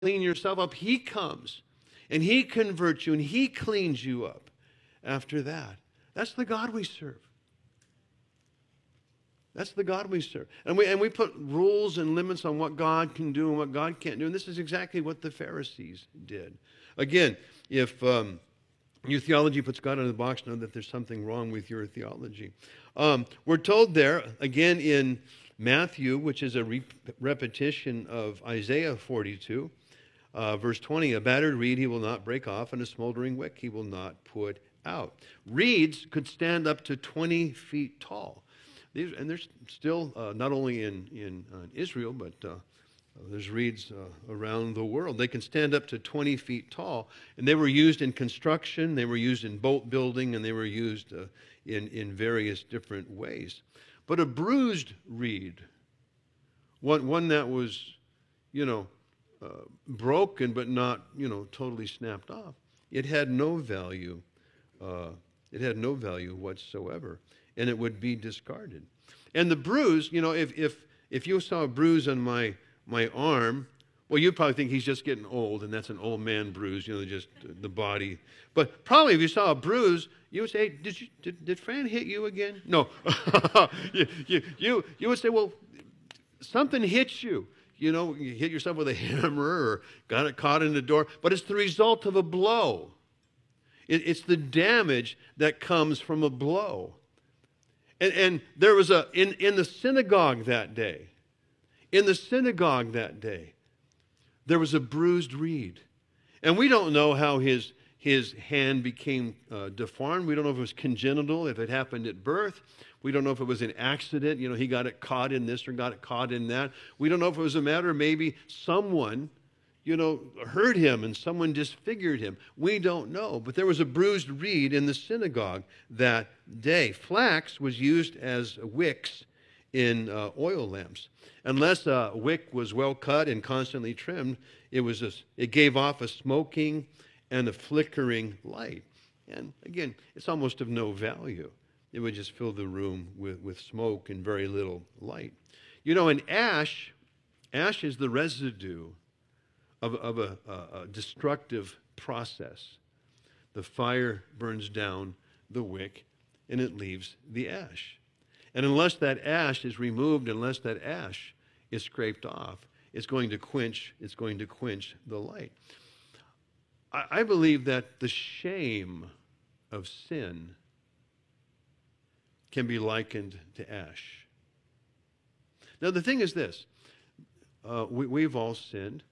clean yourself up. He comes and he converts you and he cleans you up after that. That's the God we serve. That's the God we serve. And we put rules and limits on what God can do and what God can't do. And this is exactly what the Pharisees did. Again, if your theology puts God in the box, know that there's something wrong with your theology. We're told there, again in Matthew, which is a repetition of Isaiah 42, verse 20, a battered reed he will not break off, and a smoldering wick he will not put out. Reeds could stand up to 20 feet tall. And there's still, not only in Israel, but there's reeds around the world. They can stand up to 20 feet tall, and they were used in construction, they were used in boat building, and they were used in various different ways. But a bruised reed, one that was, broken but not, totally snapped off, it had no value. It had no value whatsoever, and it would be discarded. And the bruise, if you saw a bruise on my arm, well, you'd probably think he's just getting old, and that's an old man bruise, just the body. But probably if you saw a bruise, you would say, did Fran hit you again? No. you would say, well, something hit you. You hit yourself with a hammer or got it caught in the door, but it's the result of a blow. It's the damage that comes from a blow. And there was in the synagogue that day, there was a bruised reed. And we don't know how his hand became deformed. We don't know if it was congenital, if it happened at birth. We don't know if it was an accident. He got it caught in this or got it caught in that. We don't know if it was a matter, maybe someone hurt him and someone disfigured him. We don't know. But there was a bruised reed in the synagogue that day. Flax was used as wicks in oil lamps. Unless a wick was well cut and constantly trimmed, it gave off a smoking and a flickering light. And again, it's almost of no value. It would just fill the room with smoke and very little light. And ash is the residue of a destructive process. The fire burns down the wick and it leaves the ash. And unless that ash is removed, unless that ash is scraped off, it's going to quench the light. I believe that the shame of sin can be likened to ash. Now the thing is this, we've all sinned.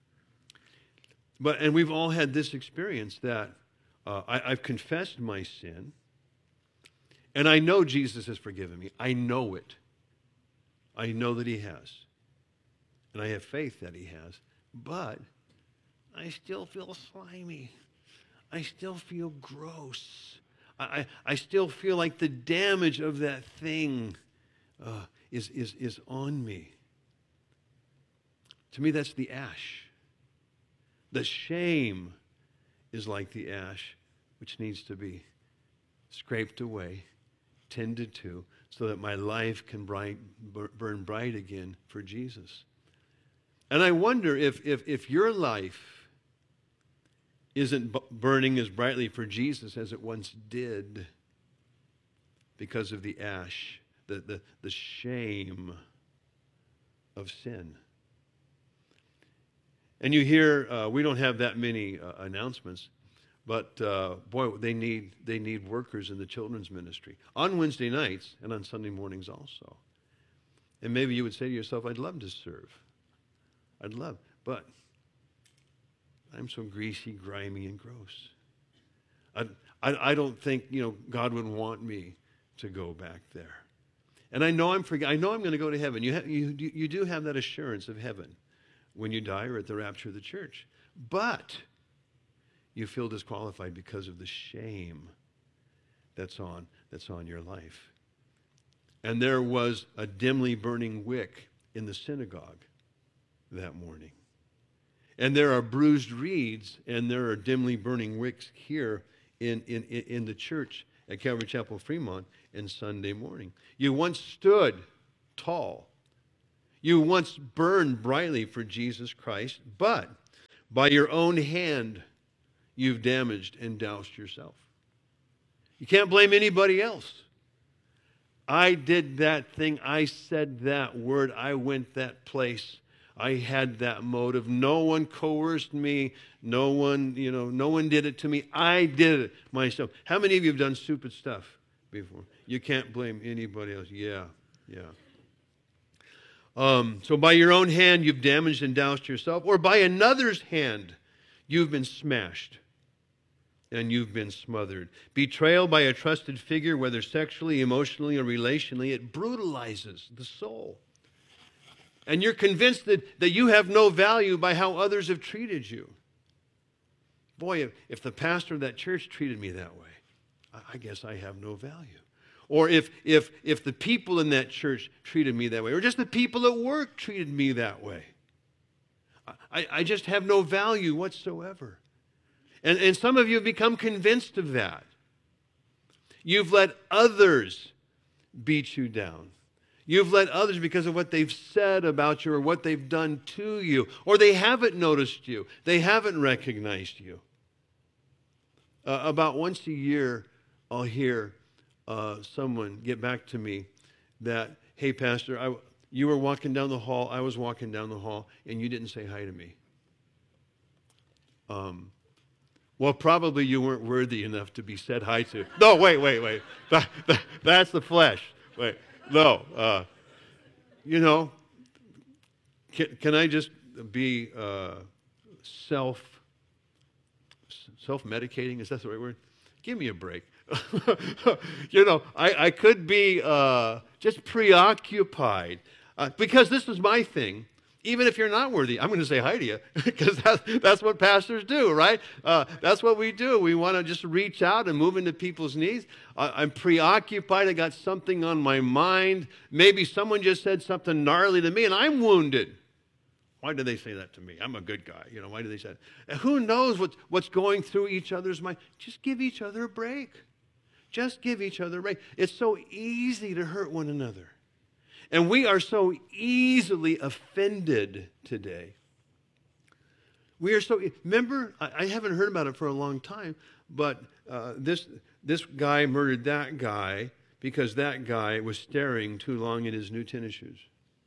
And we've all had this experience that I've confessed my sin, and I know Jesus has forgiven me. I know it. I know that he has. And I have faith that he has. But I still feel slimy. I still feel gross. I still feel like the damage of that thing is on me. To me, that's the ash. The shame is like the ash, which needs to be scraped away, tended to, so that my life can burn bright again for Jesus. And I wonder if your life isn't burning as brightly for Jesus as it once did because of the ash, the shame of sin. And you hear, we don't have that many announcements, but boy, they need workers in the children's ministry on Wednesday nights and on Sunday mornings also. And maybe you would say to yourself, I'd love to serve. But I'm so greasy, grimy, and gross. I don't think God would want me to go back there. And I know I'm going to go to heaven. You do have that assurance of heaven when you die or at the rapture of the church. But you feel disqualified because of the shame that's on your life. And there was a dimly burning wick in the synagogue that morning. And there are bruised reeds and there are dimly burning wicks here in the church at Calvary Chapel, Fremont, and Sunday morning. You once stood tall. You once burned brightly for Jesus Christ, but By your own hand, you've damaged and doused yourself. You can't blame anybody else. I did that thing. I said that word. I went that place. I had that motive. No one coerced me. No one did it to me. I did it myself. How many of you have done stupid stuff before? You can't blame anybody else. Yeah. So by your own hand, you've damaged and doused yourself, or by another's hand, you've been smashed and you've been smothered. Betrayal by a trusted figure, whether sexually, emotionally, or relationally, it brutalizes the soul. And you're convinced that you have no value by how others have treated you. Boy, if the pastor of that church treated me that way, I guess I have no value. Or if the people in that church treated me that way, or just the people at work treated me that way, I just have no value whatsoever. And some of you have become convinced of that. You've let others beat you down. You've let others, because of what they've said about you or what they've done to you, or they haven't noticed you, they haven't recognized you. About once a year, I'll hear someone get back to me that, hey, Pastor, you were walking down the hall, I was walking down the hall, and you didn't say hi to me. Well, probably you weren't worthy enough to be said hi to. No, wait. That's the flesh. Wait, no. Can I just be self-medicating? Is that the right word? Give me a break. I could be just preoccupied because this is my thing. Even if you're not worthy, I'm going to say hi to you because that's what pastors do, right? That's what we do. We want to just reach out and move into people's needs. I'm preoccupied. I got something on my mind. Maybe someone just said something gnarly to me and I'm wounded. Why do they say that to me? I'm a good guy. Why do they say that? And who knows what's going through each other's mind? Just give each other a break. Just give each other a break. It's so easy to hurt one another. And we are so easily offended today. We are so, remember, I haven't heard about it for a long time, but this guy murdered that guy because that guy was staring too long at his new tennis shoes.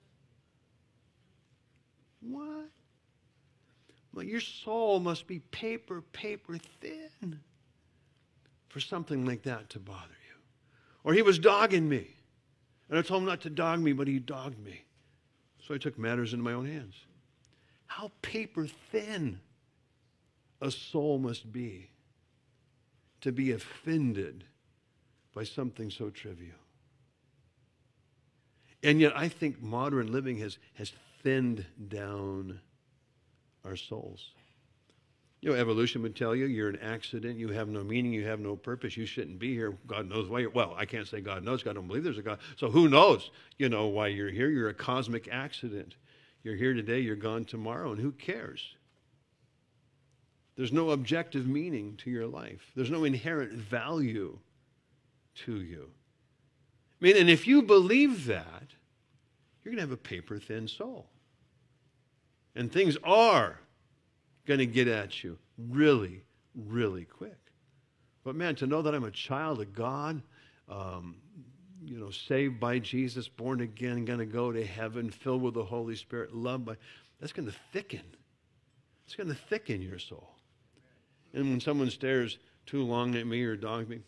What? Well, your soul must be paper thin for something like that to bother you. Or he was dogging me. And I told him not to dog me, but he dogged me. So I took matters into my own hands. How paper thin a soul must be to be offended by something so trivial. And yet I think modern living has thinned down our souls. Evolution would tell you you're an accident, you have no meaning, you have no purpose, you shouldn't be here. God knows why you're, well, I can't say God knows, God don't believe there's a God. So who knows, why you're here. You're a cosmic accident. You're here today, you're gone tomorrow, and who cares? There's no objective meaning to your life. There's no inherent value to you. And if you believe that, you're going to have a paper-thin soul. And things are going to get at you really, really quick. But man, to know that I'm a child of God, saved by Jesus, born again, going to go to heaven, filled with the Holy Spirit, loved by, that's going to thicken. It's going to thicken your soul. And when someone stares too long at me or dogs me,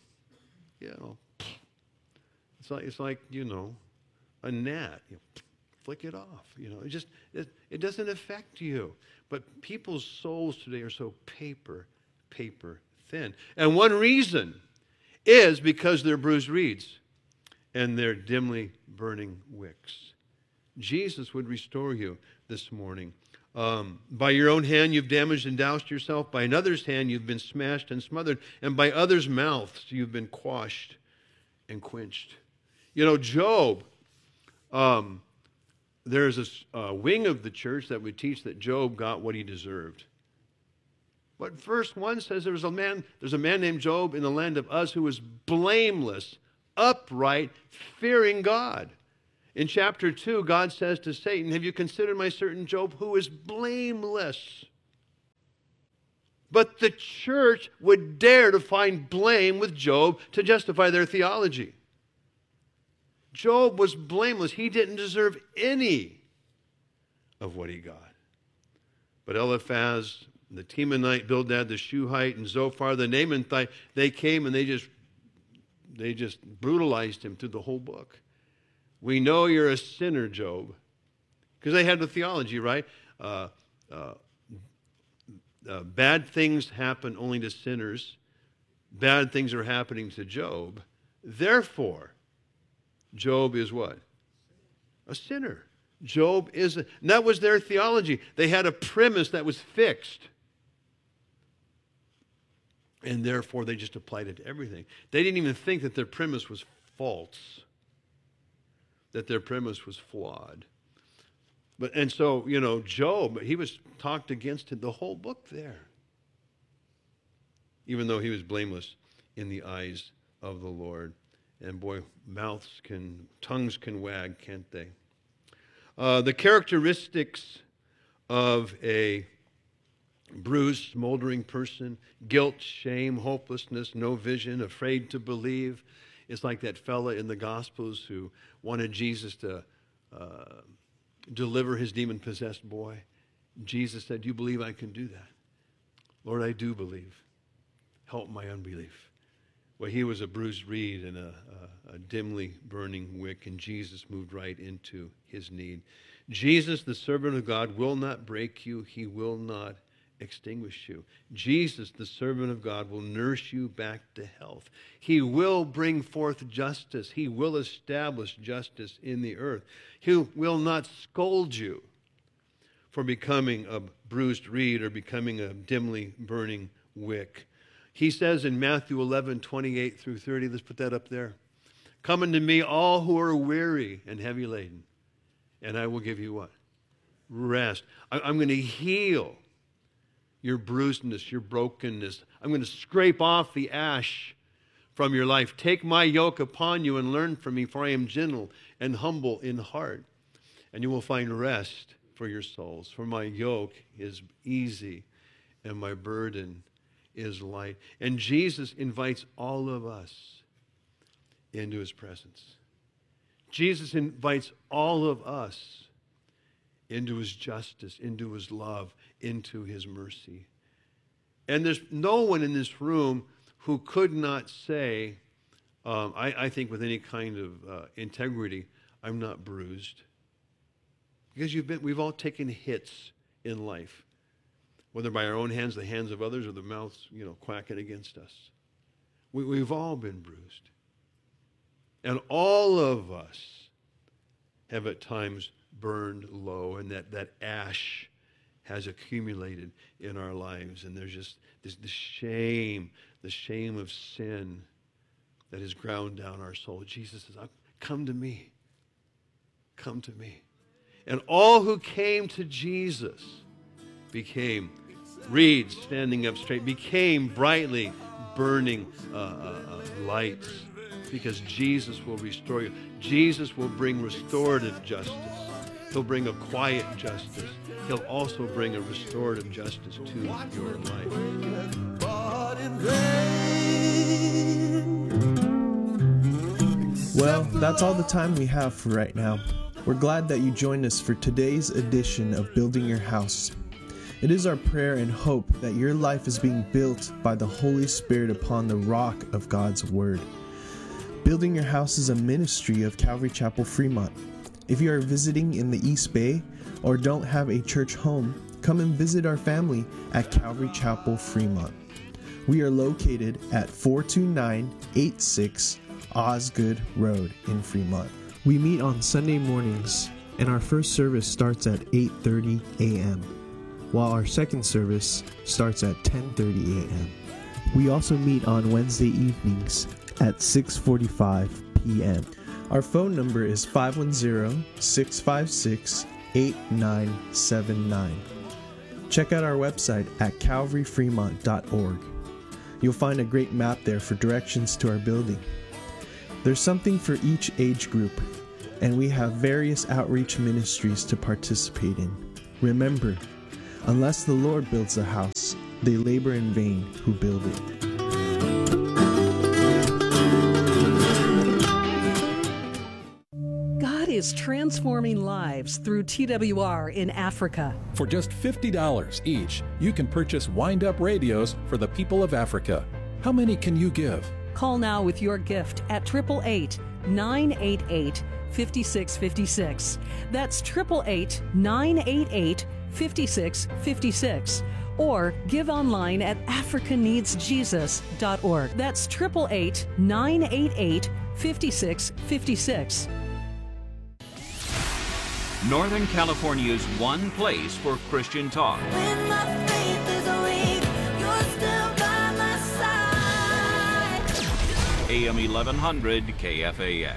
it's like a gnat. Flick it off. It doesn't affect you. But people's souls today are so paper thin. And one reason is because they're bruised reeds and they're dimly burning wicks. Jesus would restore you this morning. By your own hand you've damaged and doused yourself. By another's hand you've been smashed and smothered. And by others' mouths you've been quashed and quenched. Job, there's a wing of the church that would teach that Job got what he deserved. But verse 1 says there's a man named Job in the land of Uz who was blameless, upright, fearing God. In chapter 2, God says to Satan, have you considered my servant Job who is blameless? But the church would dare to find blame with Job to justify their theology. Job was blameless. He didn't deserve any of what he got. But Eliphaz, the Temanite, Bildad, the Shuhite, and Zophar, the Naamanite, they came and they just brutalized him through the whole book. We know you're a sinner, Job. Because they had the theology, right? Bad things happen only to sinners. Bad things are happening to Job. Therefore, Job is what? A sinner. Job is, and that was their theology. They had a premise that was fixed. And therefore, they just applied it to everything. They didn't even think that their premise was false, that their premise was flawed. And so, Job, he was talked against in the whole book there, even though he was blameless in the eyes of the Lord. And boy, tongues can wag, can't they? The characteristics of a bruised, smoldering person: guilt, shame, hopelessness, no vision, afraid to believe. It's like that fella in the Gospels who wanted Jesus to deliver his demon-possessed boy. Jesus said, "Do you believe I can do that?" "Lord, I do believe. Help my unbelief." Well, he was a bruised reed and a dimly burning wick, and Jesus moved right into his need. Jesus, the servant of God, will not break you. He will not extinguish you. Jesus, the servant of God, will nurse you back to health. He will bring forth justice. He will establish justice in the earth. He will not scold you for becoming a bruised reed or becoming a dimly burning wick. He says in Matthew 11:28 through 30, let's put that up there. "Come unto me, all who are weary and heavy laden, and I will give you" what? Rest. I'm going to heal your bruisedness, your brokenness. I'm going to scrape off the ash from your life. "Take my yoke upon you and learn from me, for I am gentle and humble in heart, and you will find rest for your souls. For my yoke is easy and my burden is light." And Jesus invites all of us into his presence. Jesus invites all of us into his justice, into his love, into his mercy. And there's no one in this room who could not say, I think with any kind of integrity, "I'm not bruised." Because we've all taken hits in life, whether by our own hands, the hands of others, or the mouths, quacking against us. We've all been bruised. And all of us have at times burned low, and that ash has accumulated in our lives. And there's just the shame of sin that has ground down our soul. Jesus says, "Come to me. Come to me." And all who came to Jesus became reeds standing up straight, became brightly burning lights, because Jesus will restore you. Jesus will bring restorative justice. He'll bring a quiet justice. He'll also bring a restorative justice to your life. Well, that's all the time we have for right now. We're glad that you joined us for today's edition of Building Your House. It is our prayer and hope that your life is being built by the Holy Spirit upon the rock of God's Word. Building Your House is a ministry of Calvary Chapel, Fremont. If you are visiting in the East Bay or don't have a church home, come and visit our family at Calvary Chapel, Fremont. We are located at 42986 Osgood Road in Fremont. We meet on Sunday mornings, and our first service starts at 8:30 a.m., while our second service starts at 10:30 a.m. We also meet on Wednesday evenings at 6:45 p.m. Our phone number is 510-656-8979. Check out our website at calvaryfremont.org. You'll find a great map there for directions to our building. There's something for each age group, and we have various outreach ministries to participate in. Remember, unless the Lord builds a house, They labor in vain who build it. God is transforming lives through TWR in Africa. For just $50 each, you can purchase wind-up radios for the people of Africa. How many can you give? Call now with your gift at 888-988-5656. That's 888-988-5656. Or give online at africaneedsjesus.org. That's 888-988-5656. Northern California's one place for Christian talk. When my faith is weak, you're still by my side. AM 1100 KFAX.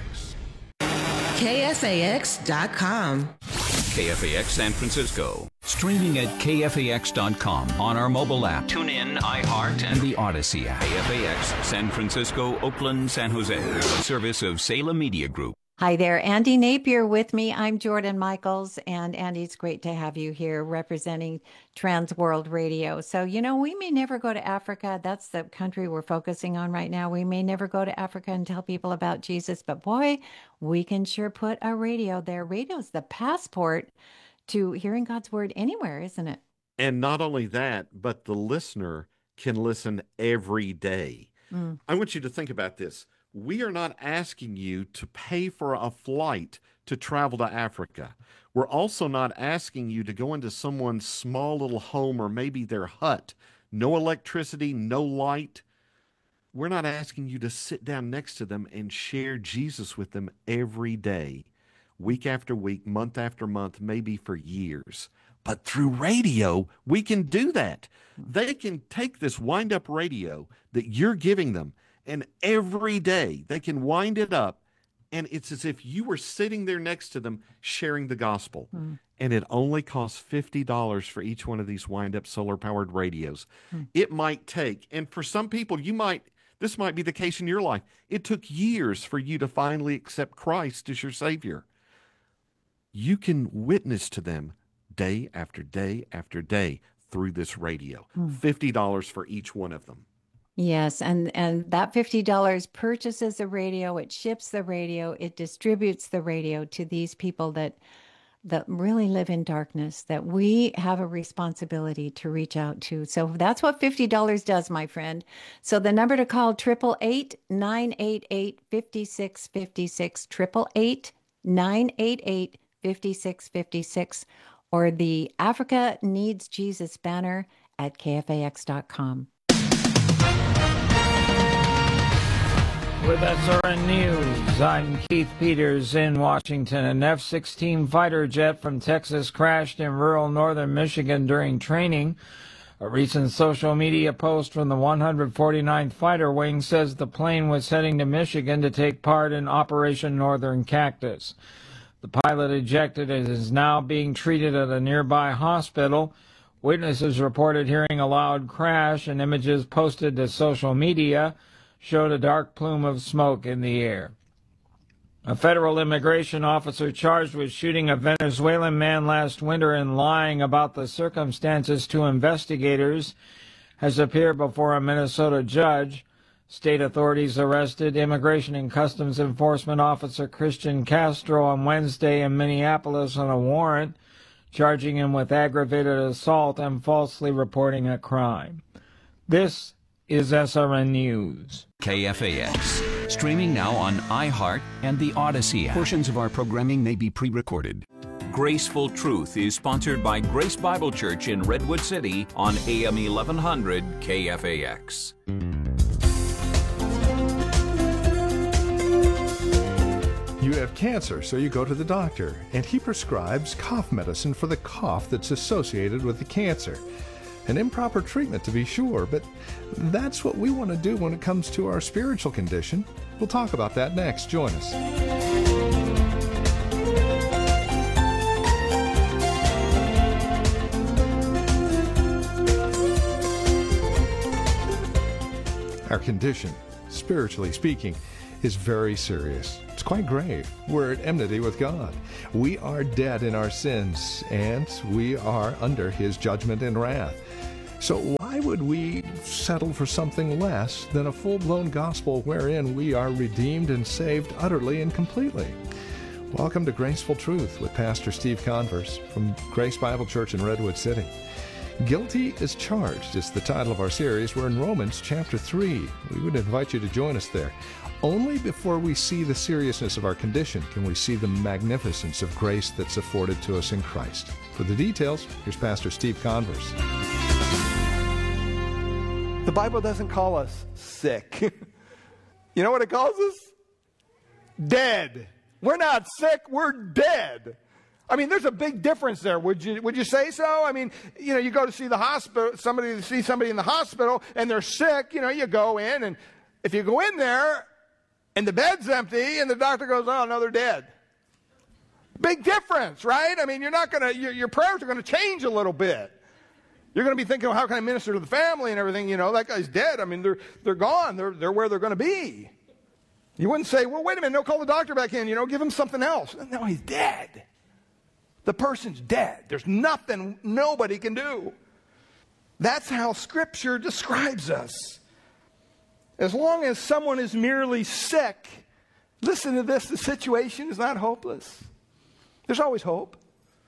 KFAX.com. KFAX San Francisco. Streaming at KFAX.com on our mobile app. Tune in, iHeart, and the Odyssey app. KFAX San Francisco, Oakland, San Jose. A service of Salem Media Group. Hi there, Andy Napier with me. I'm Jordan Michaels, and Andy, it's great to have you here representing Trans World Radio. So, we may never go to Africa. That's the country we're focusing on right now. We may never go to Africa and tell people about Jesus, but boy, we can sure put a radio there. Radio's the passport to hearing God's word anywhere, isn't it? And not only that, but the listener can listen every day. I want you to think about this. We are not asking you to pay for a flight to travel to Africa. We're also not asking you to go into someone's small little home or maybe their hut. No electricity, no light. We're not asking you to sit down next to them and share Jesus with them every day, week after week, month after month, maybe for years. But through radio, we can do that. They can take this wind-up radio that you're giving them, and every day they can wind it up, and it's as if you were sitting there next to them sharing the gospel. And it only costs $50 for each one of these wind-up solar-powered radios. It might take, and for some people, this might be the case in your life. It took years for you to finally accept Christ as your Savior. You can witness to them day after day after day through this radio. $50 for each one of them. Yes, and that $50 purchases the radio, it ships the radio, it distributes the radio to these people that really live in darkness, that we have a responsibility to reach out to. So that's what $50 does, my friend. So the number to call, 888-988-5656, 888-988-5656, or the Africa Needs Jesus banner at KFAX.com. With SRN News, I'm Keith Peters in Washington. An F-16 fighter jet from Texas crashed in rural northern Michigan during training. A recent social media post from the 149th Fighter Wing says the plane was heading to Michigan to take part in Operation Northern Cactus. The pilot ejected and is now being treated at a nearby hospital. Witnesses reported hearing a loud crash, and images posted to social media showed a dark plume of smoke in the air. A federal immigration officer charged with shooting a Venezuelan man last winter and lying about the circumstances to investigators has appeared before a Minnesota judge. State authorities arrested Immigration and Customs Enforcement Officer Christian Castro on Wednesday in Minneapolis on a warrant, charging him with aggravated assault and falsely reporting a crime. This is SRN News. KFAX. Streaming now on iHeart and the Odyssey app. Portions of our programming may be pre-recorded. Graceful Truth is sponsored by Grace Bible Church in Redwood City on AM 1100 KFAX. You have cancer, so you go to the doctor, and he prescribes cough medicine for the cough that's associated with the cancer. An improper treatment, to be sure, but that's what we want to do when it comes to our spiritual condition. We'll talk about that next. Join us. Our condition, spiritually speaking, is very serious. It's quite grave. We're at enmity with God. We are dead in our sins, and we are under His judgment and wrath. So why would we settle for something less than a full-blown gospel wherein we are redeemed and saved utterly and completely? Welcome to Graceful Truth with Pastor Steve Converse from Grace Bible Church in Redwood City. Guilty as Charged is the title of our series. We're in Romans chapter 3. We would invite you to join us there. Only before we see the seriousness of our condition can we see the magnificence of grace that's afforded to us in Christ. For the details, here's Pastor Steve Converse. The Bible doesn't call us sick. You know what it calls us? Dead. We're not sick, we're dead. I mean, there's a big difference there. Would you say so? I mean, you go to see the hospital, somebody in the hospital, and they're sick. You go in, and if you go in there, and the bed's empty, and the doctor goes, "Oh no, they're dead." Big difference, right? I mean, your prayers are gonna change a little bit. You're gonna be thinking, well, how can I minister to the family and everything? That guy's dead. I mean, they're gone. They're where they're gonna be. You wouldn't say, well, wait a minute, no, call the doctor back in. Give him something else. No, he's dead. The person's dead. There's nothing nobody can do. That's how Scripture describes us. As long as someone is merely sick, listen to this, the situation is not hopeless. There's always hope.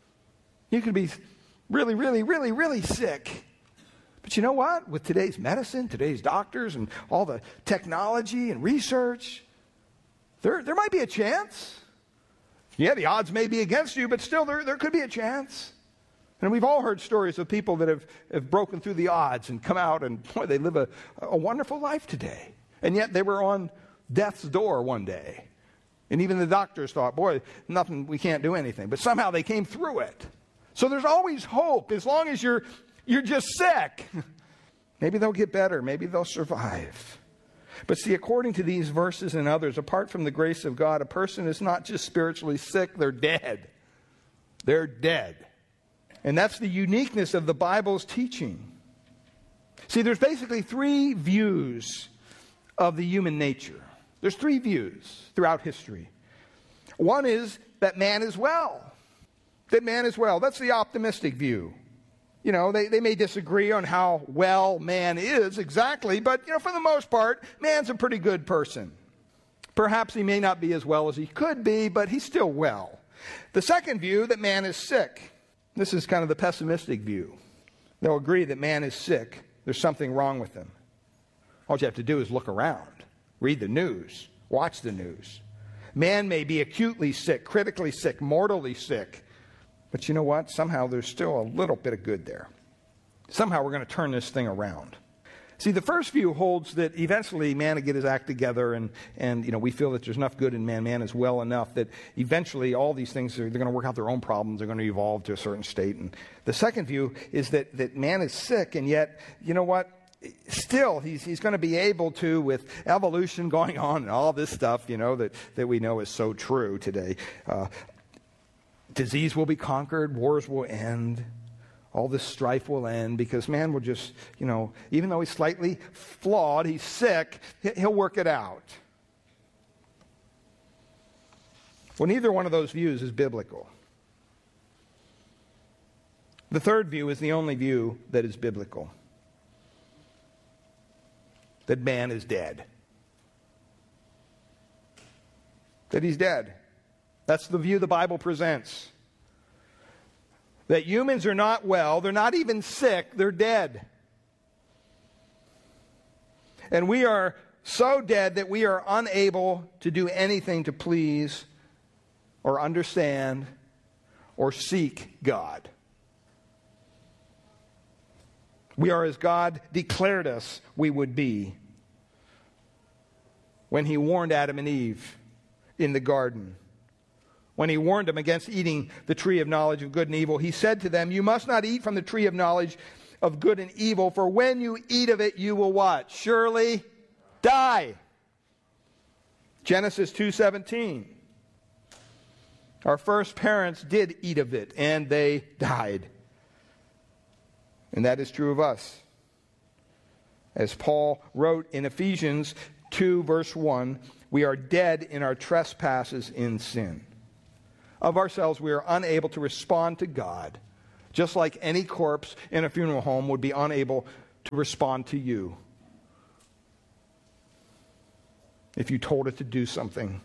You can be really, really, really, really sick. But you know what? With today's medicine, today's doctors, and all the technology and research, there might be a chance. Yeah, the odds may be against you, but still there could be a chance. And we've all heard stories of people that have broken through the odds and come out, and boy, they live a wonderful life today. And yet they were on death's door one day. And even the doctors thought, boy, nothing, we can't do anything. But somehow they came through it. So there's always hope as long as you're just sick. Maybe they'll get better. Maybe they'll survive. But see, according to these verses and others, apart from the grace of God, a person is not just spiritually sick, they're dead. They're dead. And that's the uniqueness of the Bible's teaching. See, there's basically three views of the human nature. There's three views throughout history. One is that man is well. That man is well. That's the optimistic view. They may disagree on how well man is exactly, but, for the most part, man's a pretty good person. Perhaps he may not be as well as he could be, but he's still well. The second view, that man is sick. This is kind of the pessimistic view. They'll agree that man is sick. There's something wrong with him. All you have to do is look around, read the news, watch the news. Man may be acutely sick, critically sick, mortally sick. But you know what? Somehow there's still a little bit of good there. Somehow we're going to turn this thing around. See, the first view holds that eventually man will get his act together, and we feel that there's enough good in man. Man is well enough that eventually all these things, they're going to work out their own problems. They're going to evolve to a certain state. And the second view is that man is sick, and yet, you know what? Still, he's going to be able to, with evolution going on and all this stuff, that we know is so true today. Disease will be conquered, wars will end, all this strife will end, because man will just, even though he's slightly flawed, he's sick, he'll work it out. Well, neither one of those views is biblical. The third view is the only view that is biblical. That man is dead. That he's dead. That's the view the Bible presents. That humans are not well, they're not even sick, they're dead. And we are so dead that we are unable to do anything to please or understand or seek God. We are as God declared us we would be when He warned Adam and Eve in the garden. When He warned them against eating the tree of knowledge of good and evil, He said to them, "You must not eat from the tree of knowledge of good and evil, for when you eat of it, you will" what? Surely die. Genesis 2:17. Our first parents did eat of it, and they died. And that is true of us. As Paul wrote in Ephesians 2, verse 1, we are dead in our trespasses in sin. Of ourselves, we are unable to respond to God Just like any corpse in a funeral home would be unable to respond to you if you told it to do something.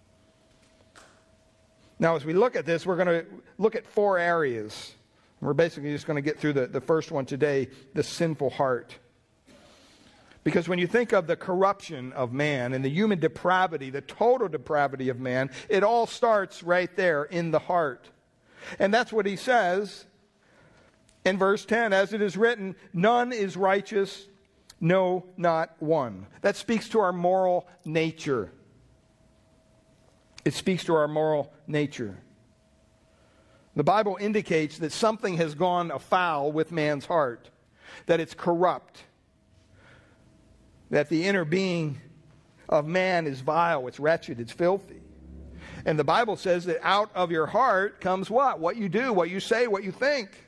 Now, as we look at this, we're going to look at 4 areas. We're basically just going to get through the first one today, the sinful heart. Because when you think of the corruption of man and the human depravity, the total depravity of man, it all starts right there in the heart. And that's what he says in verse 10, as it is written, none is righteous, no, not one. That speaks to our moral nature. It speaks to our moral nature. The Bible indicates that something has gone afoul with man's heart, that it's corrupt, that the inner being of man is vile, it's wretched, it's filthy. And the Bible says that out of your heart comes what? What you do, what you say, what you think.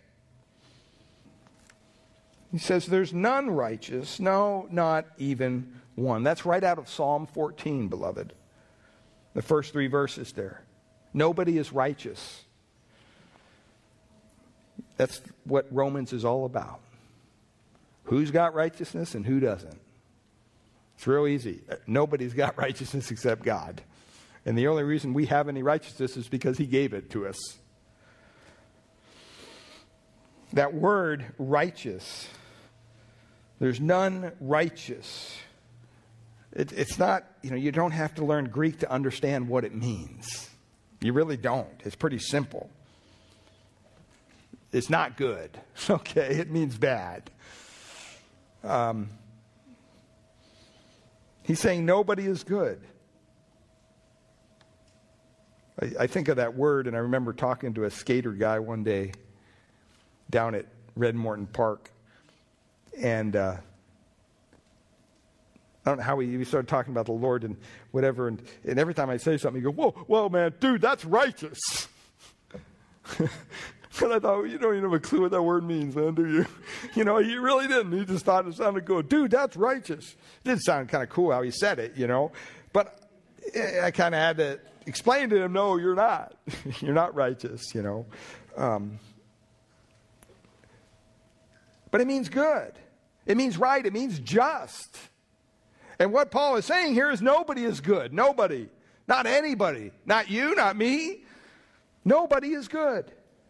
He says there's none righteous, no, not even one. That's right out of Psalm 14, beloved. The first 3 verses there. Nobody is righteous. That's what Romans is all about. Who's got righteousness and who doesn't? It's real easy. Nobody's got righteousness except God. And the only reason we have any righteousness is because he gave it to us. That word righteous, there's none righteous. It's not, you don't have to learn Greek to understand what it means. You really don't. It's pretty simple. It's not good. Okay, it means bad. He's saying nobody is good. I think of that word, and I remember talking to a skater guy one day down at Red Morton Park. And I don't know how he started talking about the Lord and whatever. And every time I say something, he goes, whoa, man, dude, that's righteous. And I thought, you don't even have a clue what that word means, man, do you? You really didn't. He just thought it sounded good. Dude, that's righteous. It did sound kind of cool how he said it, But I kind of had to explain to him, no, you're not. You're not righteous, But it means good. It means right. It means just. And what Paul is saying here is nobody is good. Nobody. Not anybody. Not you, not me. Nobody is good.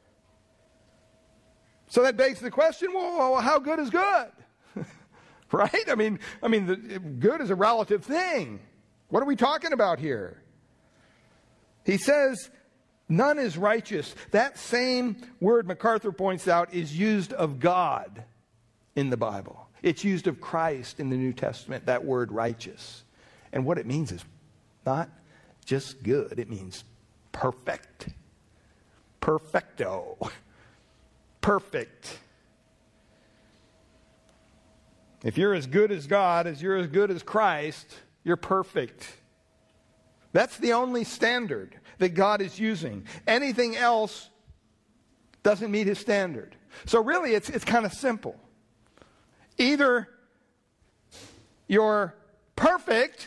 So that begs the question, well, how good is good? Right? I mean, good is a relative thing. What are we talking about here? He says, none is righteous. That same word, MacArthur points out, is used of God in the Bible. It's used of Christ in the New Testament, that word righteous. And what it means is not just good. It means perfect. Perfecto. Perfect. If you're as good as God, as you're as good as Christ, you're perfect. That's the only standard that God is using. Anything else doesn't meet his standard. So really, it's kind of simple. Either you're perfect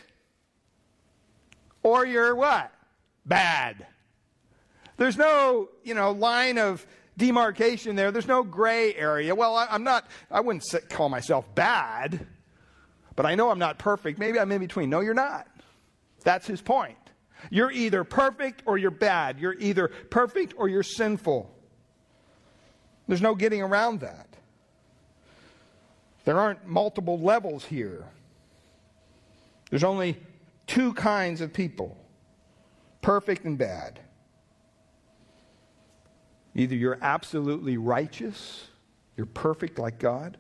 or you're what? Bad. There's no, line of demarcation there. There's no gray area. Well, I wouldn't call myself bad, but I know I'm not perfect. Maybe I'm in between. No, you're not. That's his point. You're either perfect or you're bad. You're either perfect or you're sinful. There's no getting around that. There aren't multiple levels here. There's only 2 kinds of people, perfect and bad. Either you're absolutely righteous, you're perfect like God,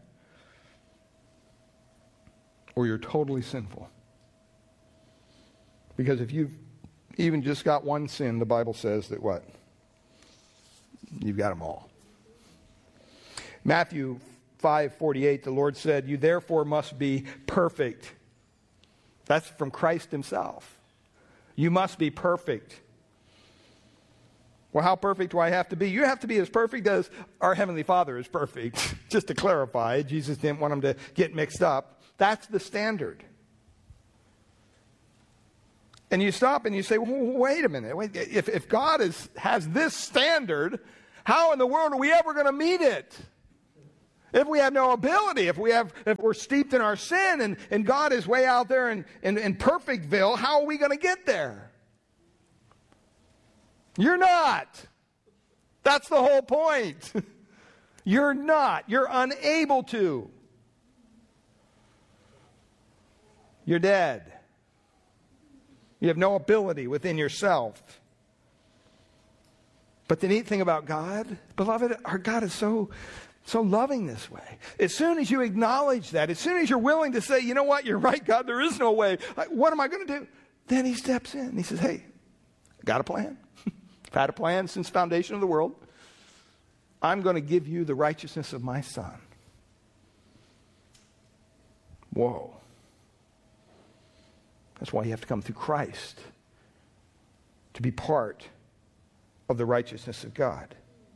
or you're totally sinful. Because if you've even just got one sin, the Bible says that what? You've got them all. Matthew 5:48, the Lord said, you therefore must be perfect. That's from Christ himself. You must be perfect. Well, how perfect do I have to be? You have to be as perfect as our Heavenly Father is perfect. Just to clarify, Jesus didn't want them to get mixed up. That's the standard. And you stop and you say, well, wait a minute. If God has this standard, How in the world are we ever going to meet it? If we have no ability, if we're steeped in our sin and God is way out there in Perfectville, how are we going to get there? You're not. That's the whole point. You're not. You're unable to. You're dead. You have no ability within yourself. But the neat thing about God, beloved, our God is so loving this way. As soon as you acknowledge that, as soon as you're willing to say, you know what, you're right, God, there is no way. What am I going to do? Then he steps in. He says, hey, I got a plan. I've had a plan since the foundation of the world. I'm going to give you the righteousness of my Son. Whoa. That's why you have to come through Christ to be part of the righteousness of God.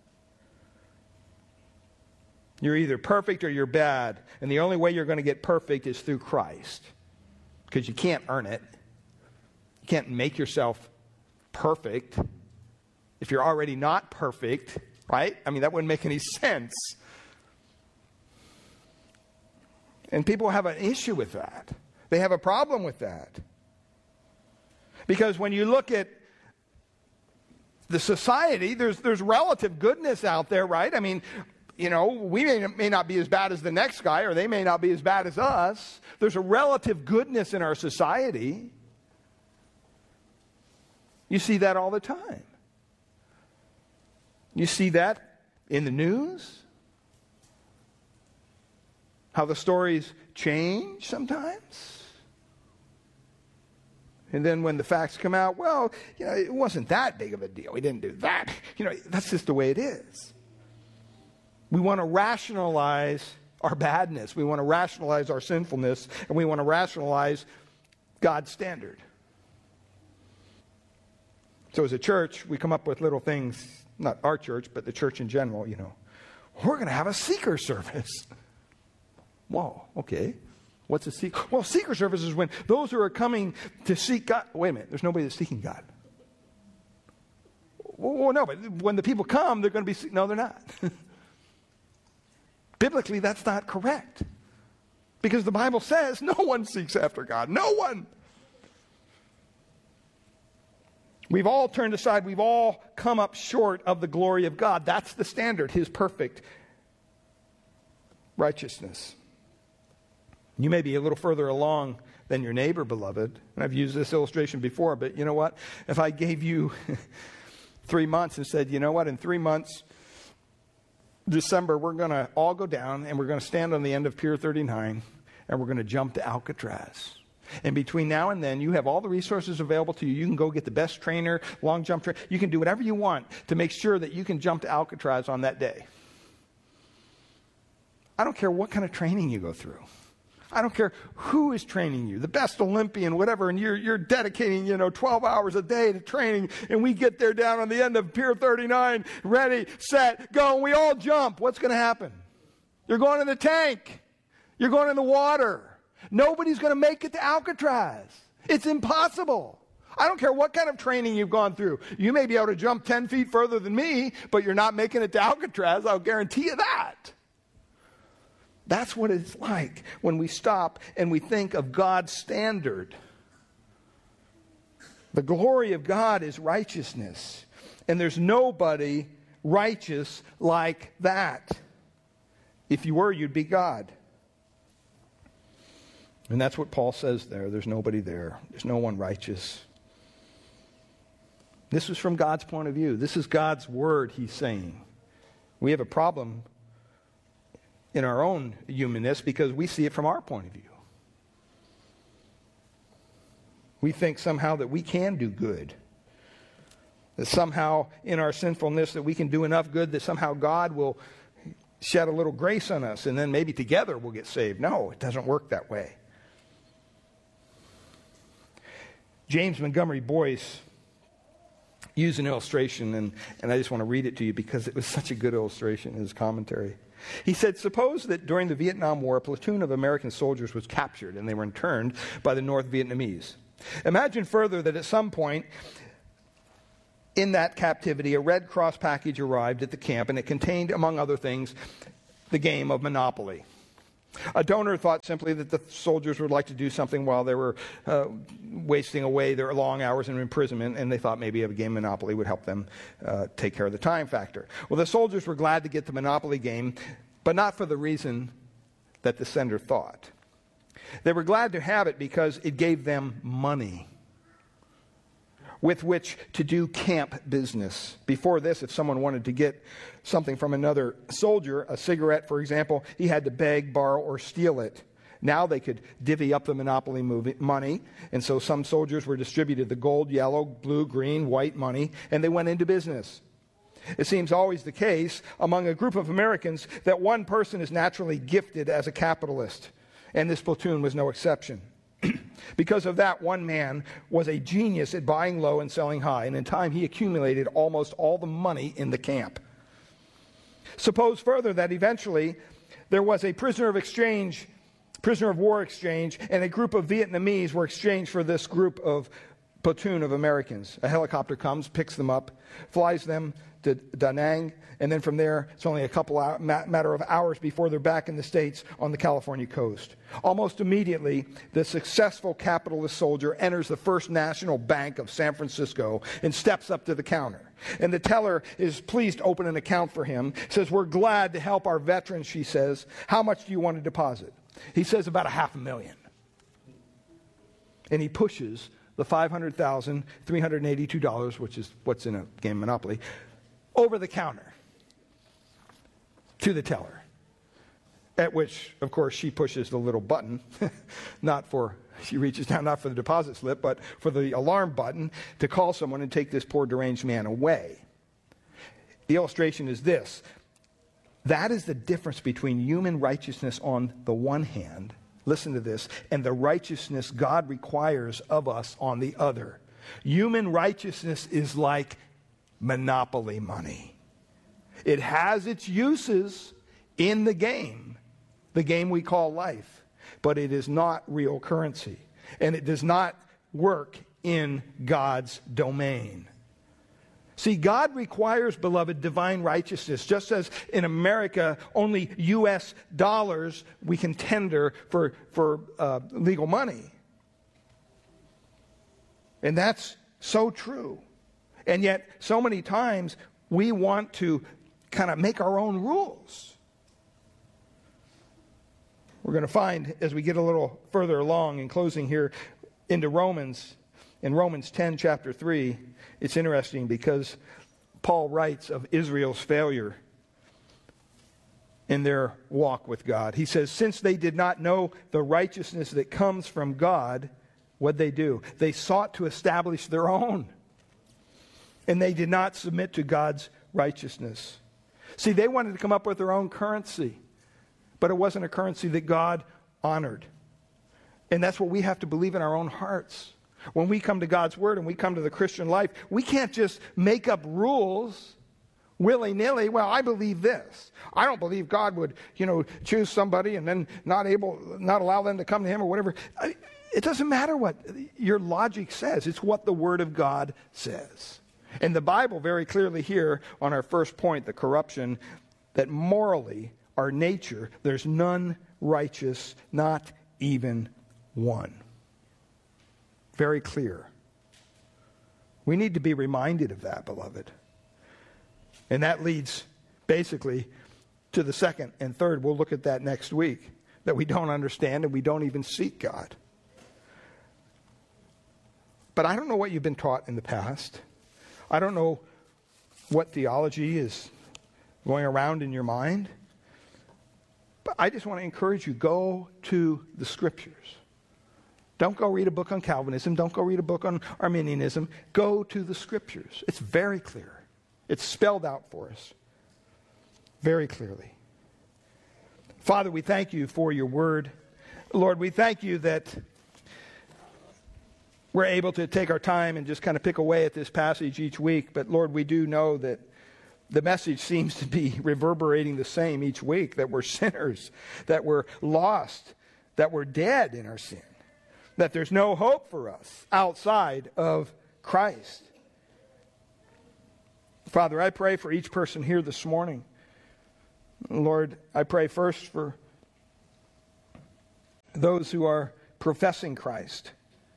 You're either perfect or you're bad. And the only way you're going to get perfect is through Christ. Because you can't earn it. You can't make yourself perfect if you're already not perfect, right? I mean, that wouldn't make any sense. And people have an issue with that. They have a problem with that. Because when you look at the society, there's relative goodness out there, right? I mean, you know, we may not be as bad as the next guy, or they may not be as bad as us. There's a relative goodness in our society. You see that all the time. You see that in the news. How the stories change sometimes. And then when the facts come out, well, you know, it wasn't that big of a deal. We didn't do that. You know, that's just the way it is. We want to rationalize our badness. We want to rationalize our sinfulness. And we want to rationalize God's standard. So as a church, we come up with little things, not our church, but the church in general, you know. We're going to have a seeker service. Whoa, okay. What's a seeker? Well, seeker service is when those who are coming to seek God. Wait a minute, there's nobody that's seeking God. Well, no, but when the people come, they're going to be, no, they're not. Biblically, that's not correct. Because the Bible says no one seeks after God. No one. We've all turned aside. We've all come up short of the glory of God. That's the standard, His perfect righteousness. You may be a little further along than your neighbor, beloved. And I've used this illustration before, but you know what? If I gave you 3 months and said, you know what, in 3 months, December, we're going to all go down and we're going to stand on the end of Pier 39 and we're going to jump to Alcatraz. And between now and then, you have all the resources available to you. You can go get the best trainer, long jump trainer. You can do whatever you want to make sure that you can jump to Alcatraz on that day. I don't care what kind of training you go through. I don't care who is training you, the best Olympian, whatever, and you're dedicating, 12 hours a day to training, and we get there down on the end of Pier 39, ready, set, go, and we all jump. What's going to happen? You're going in the tank. You're going in the water. Nobody's going to make it to Alcatraz. It's impossible. I don't care what kind of training you've gone through. You may be able to jump 10 feet further than me, but you're not making it to Alcatraz. I'll guarantee you that. That's what it's like when we stop and we think of God's standard. The glory of God is righteousness. And there's nobody righteous like that. If you were, you'd be God. And that's what Paul says there. There's nobody there. There's no one righteous. This is from God's point of view. This is God's word, he's saying. We have a problem in our own humanness because we see it from our point of view. We think somehow that we can do good. That somehow in our sinfulness that we can do enough good that somehow God will shed a little grace on us and then maybe together we'll get saved. No, it doesn't work that way. James Montgomery Boyce used an illustration, and I just want to read it to you because it was such a good illustration in his commentary. He said, suppose that during the Vietnam War, a platoon of American soldiers was captured and they were interned by the North Vietnamese. Imagine further that at some point, in that captivity, a Red Cross package arrived at the camp, and it contained, among other things, the game of Monopoly. A donor thought simply that the soldiers would like to do something while they were wasting away their long hours in imprisonment, and they thought maybe a game of Monopoly would help them take care of the time factor. Well, the soldiers were glad to get the Monopoly game, but not for the reason that the sender thought. They were glad to have it because it gave them money with which to do camp business. Before this, if someone wanted to get something from another soldier, a cigarette, for example, he had to beg, borrow, or steal it. Now they could divvy up the Monopoly money, and so some soldiers were distributed the gold, yellow, blue, green, white money, and they went into business. It seems always the case among a group of Americans that one person is naturally gifted as a capitalist, and this platoon was no exception. Because of that, one man was a genius at buying low and selling high, and in time he accumulated almost all the money in the camp. Suppose further that eventually there was a prisoner of war exchange, and a group of Vietnamese were exchanged for this platoon of Americans. A helicopter comes, picks them up, flies them to Da Nang, and then from there, it's only a matter of hours before they're back in the States on the California coast. Almost immediately, the successful capitalist soldier enters the First National Bank of San Francisco and steps up to the counter. And the teller is pleased to open an account for him. Says, "We're glad to help our veterans," she says. "How much do you want to deposit?" He says, "About $500,000. And he pushes the $500,382, which is what's in a game of Monopoly, over the counter to the teller. At which, of course, she pushes the little button, she reaches down not for the deposit slip, but for the alarm button to call someone and take this poor deranged man away. The illustration is this. That is the difference between human righteousness on the one hand, listen to this, and the righteousness God requires of us on the other. Human righteousness is like Monopoly money. It has its uses in the game we call life, but it is not real currency, and it does not work in God's domain. See, God requires, beloved, divine righteousness. Just as in America, only U.S. dollars we can tender for legal money. And that's so true. And yet, so many times, we want to kind of make our own rules. We're going to find, as we get a little further along in closing here into Romans, in Romans 10, chapter 3, it's interesting because Paul writes of Israel's failure in their walk with God. He says, since they did not know the righteousness that comes from God, what'd they do? They sought to establish their own. And they did not submit to God's righteousness. See, they wanted to come up with their own currency, but it wasn't a currency that God honored. And that's what we have to believe in our own hearts. When we come to God's Word and we come to the Christian life, we can't just make up rules willy-nilly. Well, I believe this. I don't believe God would, choose somebody and then not allow them to come to Him or whatever. It doesn't matter what your logic says. It's what the Word of God says. And the Bible very clearly here on our first point, the corruption, that morally, our nature, there's none righteous, not even one. Very clear. We need to be reminded of that, beloved. And that leads basically to the second and third. We'll look at that next week. That we don't understand and we don't even seek God. But I don't know what you've been taught in the past. I don't know what theology is going around in your mind. But I just want to encourage you, go to the Scriptures. Don't go read a book on Calvinism. Don't go read a book on Arminianism. Go to the Scriptures. It's very clear. It's spelled out for us very clearly. Father, we thank you for your word. Lord, we thank you that we're able to take our time and just kind of pick away at this passage each week. But Lord, we do know that the message seems to be reverberating the same each week, that we're sinners, that we're lost, that we're dead in our sin, that there's no hope for us outside of Christ. Father, I pray for each person here this morning. Lord, I pray first for those who are professing Christ.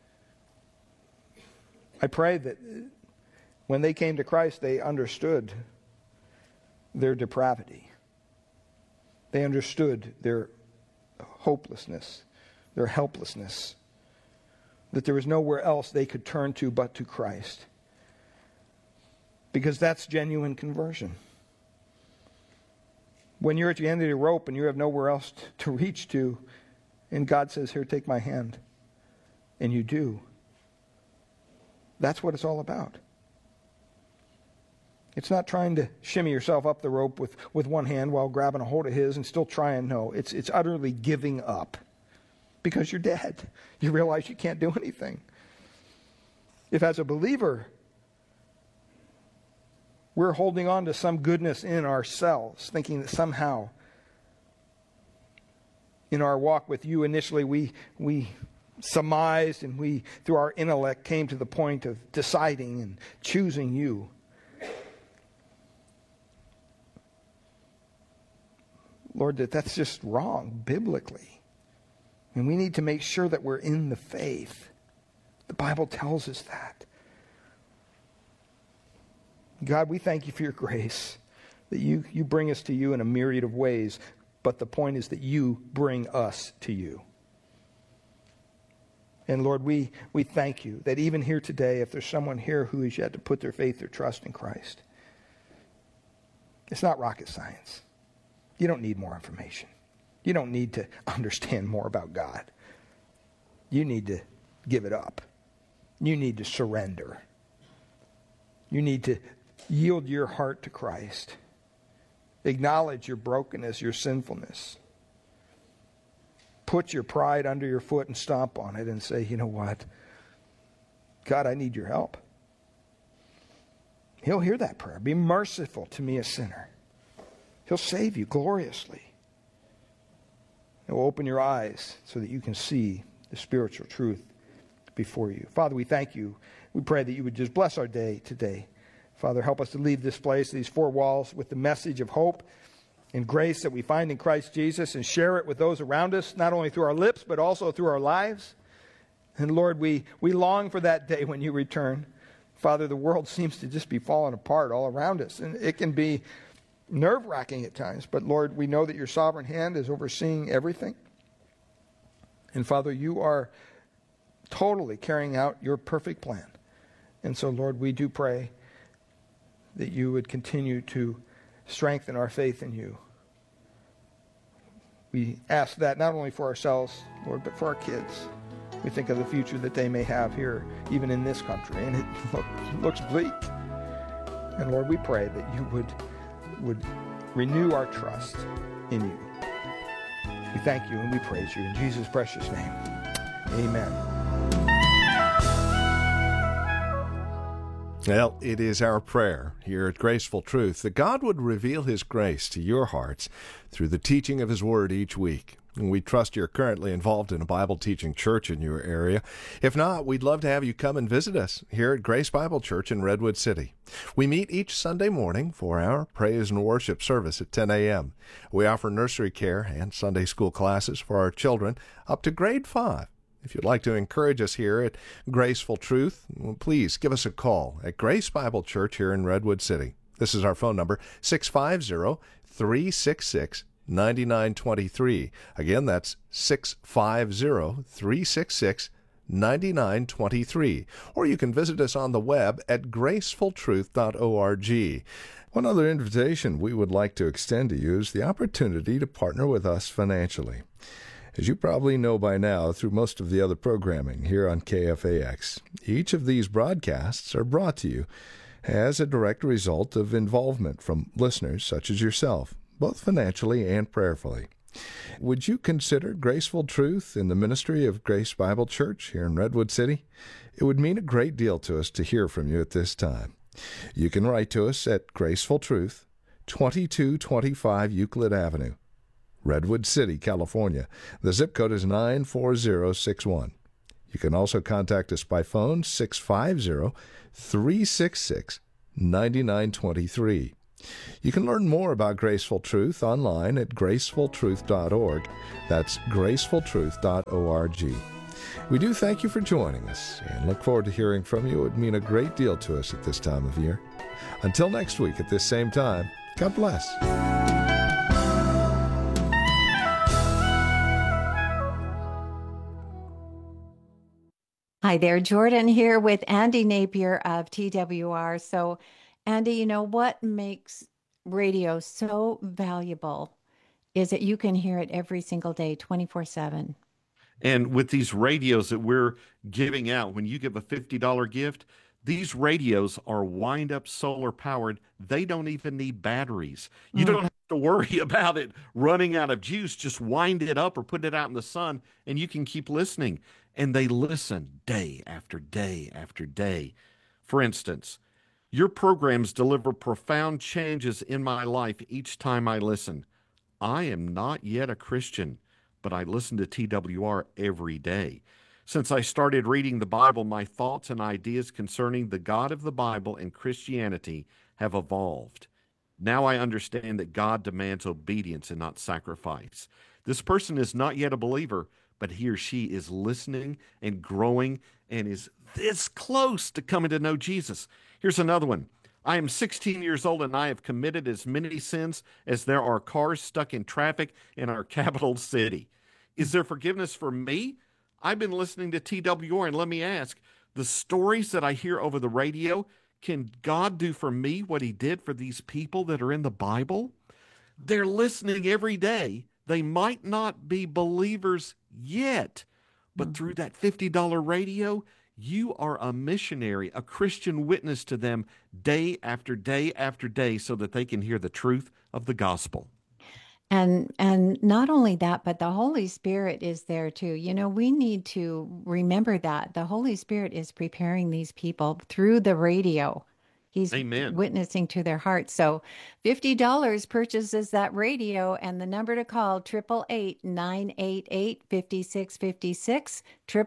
I pray that when they came to Christ, they understood their depravity. They understood their hopelessness, their helplessness, that there was nowhere else they could turn to but to Christ. Because that's genuine conversion. When you're at the end of your rope and you have nowhere else to reach to, and God says, here, take my hand, and you do, that's what it's all about. It's not trying to shimmy yourself up the rope with one hand while grabbing a hold of his and still trying. No, it's utterly giving up because you're dead. You realize you can't do anything. If as a believer, we're holding on to some goodness in ourselves, thinking that somehow in our walk with you initially we surmised and we, through our intellect, came to the point of deciding and choosing you. Lord, that's just wrong biblically. And we need to make sure that we're in the faith. The Bible tells us that. God, we thank you for your grace, that you bring us to you in a myriad of ways, but the point is that you bring us to you. And Lord, we thank you that even here today, if there's someone here who has yet to put their faith or trust in Christ, it's not rocket science. You don't need more information. You don't need to understand more about God. You need to give it up. You need to surrender. You need to yield your heart to Christ. Acknowledge your brokenness, your sinfulness. Put your pride under your foot and stomp on it and say, you know what? God, I need your help. He'll hear that prayer. Be merciful to me, a sinner. He'll save you gloriously. He'll open your eyes so that you can see the spiritual truth before you. Father, we thank you. We pray that you would just bless our day today. Father, help us to leave this place, these four walls, with the message of hope and grace that we find in Christ Jesus, and share it with those around us, not only through our lips, but also through our lives. And Lord, we long for that day when you return. Father, the world seems to just be falling apart all around us, and it can be nerve-wracking at times. But Lord, we know that your sovereign hand is overseeing everything. And Father, you are totally carrying out your perfect plan. And so, Lord, we do pray that you would continue to strengthen our faith in you. We ask that not only for ourselves, Lord, but for our kids. We think of the future that they may have here, even in this country, and it looks bleak. And Lord, we pray that you would renew our trust in you. We thank you and we praise you in Jesus' precious name. Amen. Well, it is our prayer here at Graceful Truth that God would reveal his grace to your hearts through the teaching of his word each week. And we trust you're currently involved in a Bible teaching church in your area. If not, we'd love to have you come and visit us here at Grace Bible Church in Redwood City. We meet each Sunday morning for our praise and worship service at 10 a.m. We offer nursery care and Sunday school classes for our children up to grade 5. If you'd like to encourage us here at Graceful Truth, please give us a call at Grace Bible Church here in Redwood City. This is our phone number, 650-366-9923. Again, that's 650-366-9923. Or you can visit us on the web at gracefultruth.org. One other invitation we would like to extend to you is the opportunity to partner with us financially. As you probably know by now through most of the other programming here on KFAX, each of these broadcasts are brought to you as a direct result of involvement from listeners such as yourself, both financially and prayerfully. Would you consider Graceful Truth in the ministry of Grace Bible Church here in Redwood City? It would mean a great deal to us to hear from you at this time. You can write to us at Graceful Truth, 2225 Euclid Avenue, Redwood City, California. The zip code is 94061. You can also contact us by phone, 650-366-9923. 9923. You can learn more about Graceful Truth online at gracefultruth.org. That's gracefultruth.org. We do thank you for joining us and look forward to hearing from you. It would mean a great deal to us at this time of year. Until next week at this same time, God bless. Hi there, Jordan here with Andy Napier of TWR. So, Andy, you know what makes radio so valuable is that you can hear it every single day, 24/7. And with these radios that we're giving out, when you give a $50 gift, these radios are wind-up solar powered. They don't even need batteries. You don't have to worry about it running out of juice. Just wind it up or put it out in the sun, and you can keep listening. And they listen day after day after day. For instance, your programs deliver profound changes in my life each time I listen. I am not yet a Christian, but I listen to TWR every day. Since I started reading the Bible, my thoughts and ideas concerning the God of the Bible and Christianity have evolved. Now I understand that God demands obedience and not sacrifice. This person is not yet a believer, but he or she is listening and growing and is this close to coming to know Jesus. Here's another one. I am 16 years old and I have committed as many sins as there are cars stuck in traffic in our capital city. Is there forgiveness for me? I've been listening to TWR, and let me ask, the stories that I hear over the radio, can God do for me what he did for these people that are in the Bible? They're listening every day. They might not be believers yet, but through that $50 radio, you are a missionary, a Christian witness to them day after day after day so that they can hear the truth of the gospel. And not only that, but the Holy Spirit is there too. You know, we need to remember that the Holy Spirit is preparing these people through the radio. He's Amen. Witnessing to their hearts. So $50 purchases that radio, and the number to call, 888-988-5656,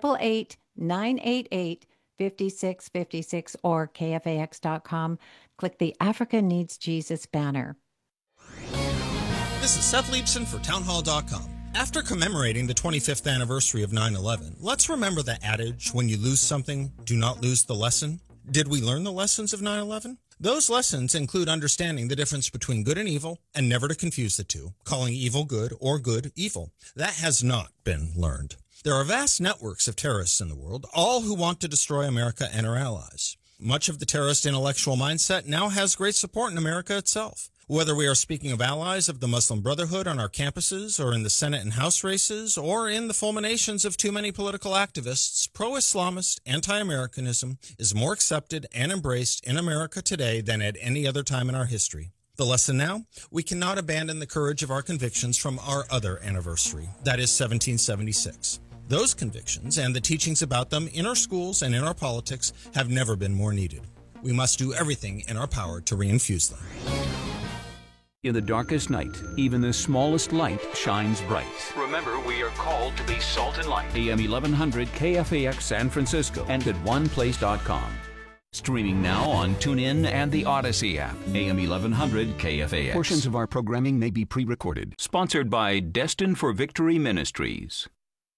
888-988-5656, or KFAX.com. Click the Africa Needs Jesus banner. This is Seth Leibson for townhall.com. After commemorating the 25th anniversary of 9/11, let's remember the adage, when you lose something, do not lose the lesson. Did we learn the lessons of 9/11? Those lessons include understanding the difference between good and evil and never to confuse the two, calling evil good or good evil. That has not been learned. There are vast networks of terrorists in the world, all who want to destroy America and our allies. Much of the terrorist intellectual mindset now has great support in America itself. Whether we are speaking of allies of the Muslim Brotherhood on our campuses, or in the Senate and House races, or in the fulminations of too many political activists, pro-Islamist anti-Americanism is more accepted and embraced in America today than at any other time in our history. The lesson now? We cannot abandon the courage of our convictions from our other anniversary, that is 1776. Those convictions and the teachings about them in our schools and in our politics have never been more needed. We must do everything in our power to reinfuse them. In the darkest night, even the smallest light shines bright. Remember, we are called to be salt and light. AM 1100 KFAX San Francisco and at oneplace.com. Streaming now on TuneIn and the Odyssey app. AM 1100 KFAX. Portions of our programming may be pre-recorded. Sponsored by Destined for Victory Ministries.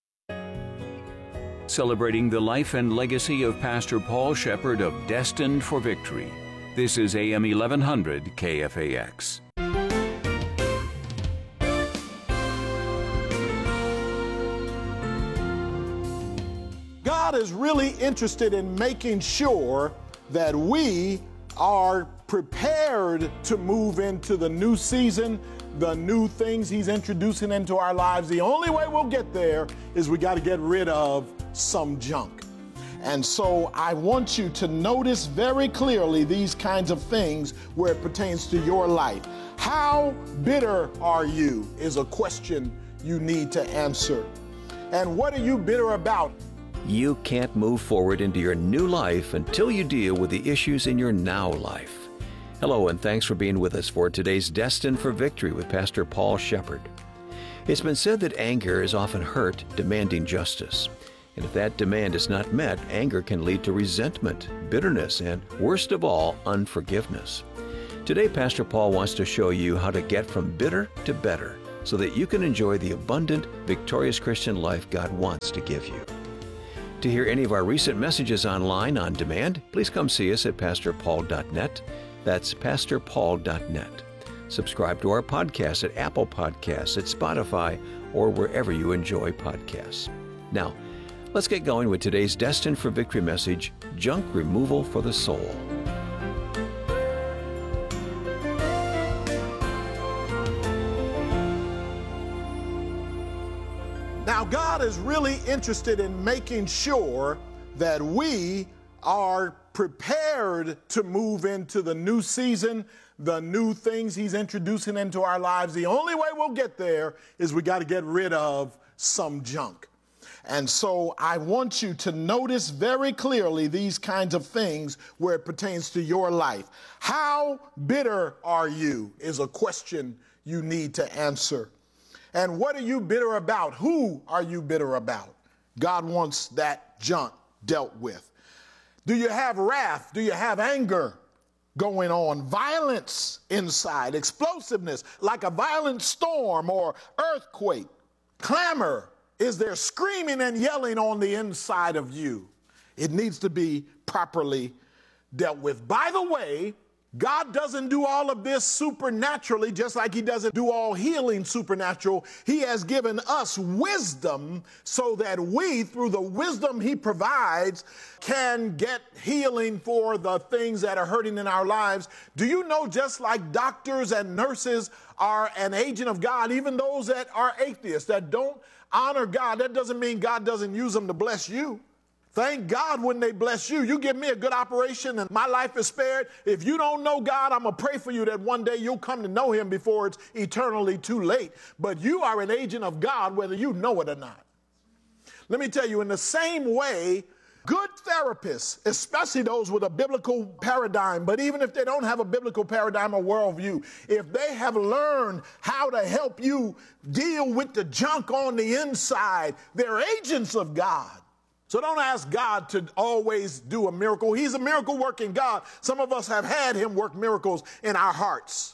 Celebrating the life and legacy of Pastor Paul Shepherd of Destined for Victory. This is AM 1100 KFAX. God is really interested in making sure that we are prepared to move into the new season, the new things he's introducing into our lives. The only way we'll get there is we got to get rid of some junk. And so I want you to notice very clearly these kinds of things where it pertains to your life. How bitter are you is a question you need to answer. And what are you bitter about? You can't move forward into your new life until you deal with the issues in your now life. Hello, and thanks for being with us for today's Destined for Victory with Pastor Paul Shepherd. It's been said that anger is often hurt, demanding justice. And if that demand is not met, anger can lead to resentment, bitterness, and worst of all, unforgiveness. Today, Pastor Paul wants to show you how to get from bitter to better so that you can enjoy the abundant, victorious Christian life God wants to give you. To hear any of our recent messages online on demand, please come see us at pastorpaul.net. That's pastorpaul.net. Subscribe to our podcast at Apple Podcasts, at Spotify, or wherever you enjoy podcasts. Now, let's get going with today's Destined for Victory message, Junk Removal for the Soul. Now, God is really interested in making sure that we are prepared to move into the new season, the new things He's introducing into our lives. The only way we'll get there is we got to get rid of some junk. And so I want you to notice very clearly these kinds of things where it pertains to your life. How bitter are you is a question you need to answer. And what are you bitter about? Who are you bitter about? God wants that junk dealt with. Do you have wrath? Do you have anger going on? Violence inside, explosiveness, like a violent storm or earthquake. Clamor. Is there screaming and yelling on the inside of you? It needs to be properly dealt with. By the way, God doesn't do all of this supernaturally, just like He doesn't do all healing supernatural. He has given us wisdom so that we, through the wisdom He provides, can get healing for the things that are hurting in our lives. Do you know, just like doctors and nurses are an agent of God, even those that are atheists, that don't honor God, that doesn't mean God doesn't use them to bless you. Thank God when they bless you. You give me a good operation and my life is spared. If you don't know God, I'm going to pray for you that one day you'll come to know Him before it's eternally too late. But you are an agent of God whether you know it or not. Let me tell you, in the same way, good therapists, especially those with a biblical paradigm, but even if they don't have a biblical paradigm or worldview, if they have learned how to help you deal with the junk on the inside, they're agents of God. So don't ask God to always do a miracle. He's a miracle working God. Some of us have had Him work miracles in our hearts.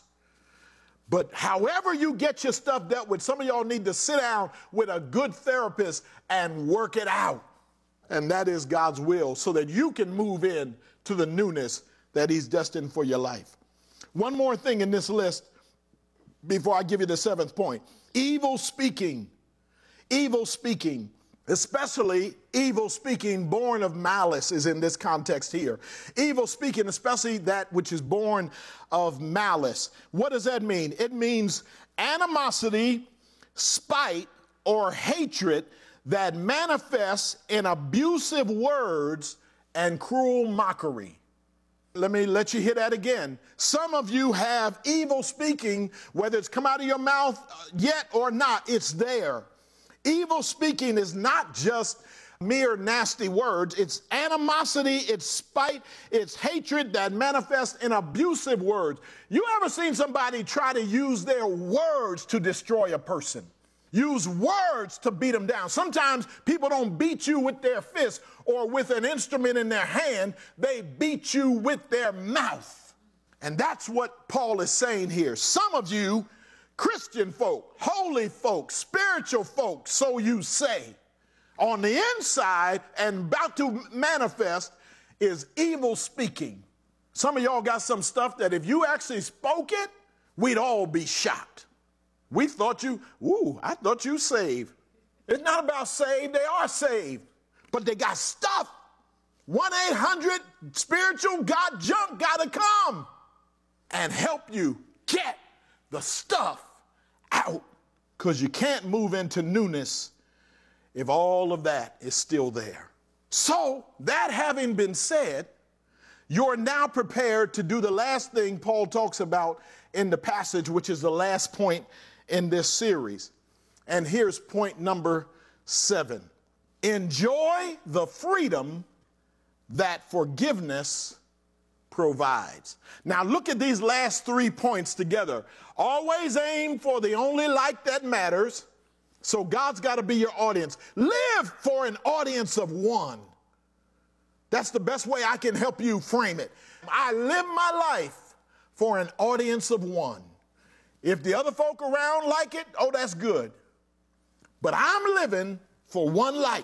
But however you get your stuff dealt with, some of y'all need to sit down with a good therapist and work it out. And that is God's will, so that you can move in to the newness that He's destined for your life. One more thing in this list before I give you the seventh point. Evil speaking. Evil speaking. Especially evil speaking born of malice is in this context here. Evil speaking, especially that which is born of malice. What does that mean? It means animosity, spite, or hatred that manifests in abusive words and cruel mockery. Let me let you hear that again. Some of you have evil speaking, whether it's come out of your mouth yet or not, it's there. Evil speaking is not just mere nasty words. It's animosity, it's spite, it's hatred that manifests in abusive words. You ever seen somebody try to use their words to destroy a person? Use words to beat them down. Sometimes people don't beat you with their fist or with an instrument in their hand. They beat you with their mouth. And that's what Paul is saying here. Some of you Christian folk, holy folk, spiritual folk, so you say, on the inside and about to manifest is evil speaking. Some of y'all got some stuff that if you actually spoke it, we'd all be shocked. We thought I thought you saved. It's not about saved, they are saved. But they got stuff. 1-800-spiritual got junk, gotta come and help you get the stuff out, because you can't move into newness if all of that is still there. So that having been said, you're now prepared to do the last thing Paul talks about in the passage, which is the last point in this series. And here's point number 7. Enjoy the freedom that forgiveness provides. Now look at these last 3 points together. Always aim for the only light that matters. So God's got to be your audience. Live for an audience of one. That's the best way I can help you frame it. I live my life for an audience of one. If the other folk around like it, oh, that's good. But I'm living for one light.